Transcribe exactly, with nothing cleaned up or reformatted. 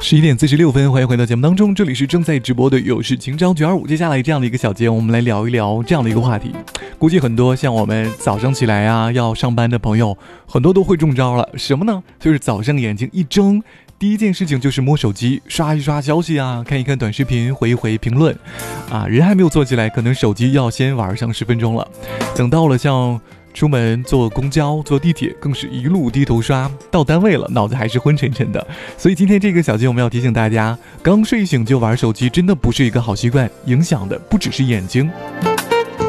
十一点四十六分，欢迎回到节目当中，这里是正在直播的有事情招九二五。接下来这样的一个小节，我们来聊一聊这样的一个话题。估计很多像我们早上起来啊要上班的朋友，很多都会中招了。什么呢？就是早上眼睛一睁，第一件事情就是摸手机，刷一刷消息啊，看一看短视频，回一回评论啊。人还没有坐起来，可能手机要先玩上十分钟了。等到了像出门坐公交坐地铁，更是一路低头刷，到单位了脑子还是昏沉沉的。所以今天这个小节我们要提醒大家，刚睡醒就玩手机真的不是一个好习惯，影响的不只是眼睛。